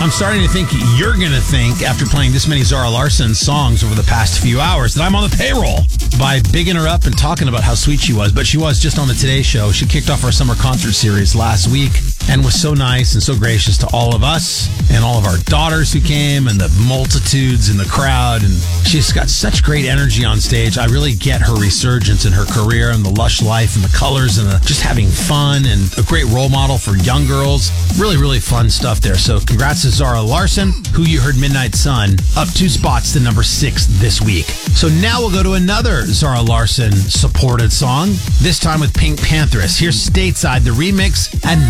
I'm starting to think you're going to think, after playing this many Zara Larsson songs over the past few hours, that I'm on the payroll by bigging her up and talking about how sweet she was. But she was just on the Today Show. She kicked off our summer concert series last week and was so nice and so gracious to all of us and all of our daughters who came and the multitudes in the crowd. And she's got such great energy on stage. I really get her resurgence in her career and the lush life and the colors and just having fun, and a great role model for young girls. Really, really fun stuff there. So congrats to Zara Larsson, who you heard Midnight Sun up 2 spots to number 6 this week. So now we'll go to another Zara Larsson supported song, this time with Pink Panthers. Here's Stateside, the remix, and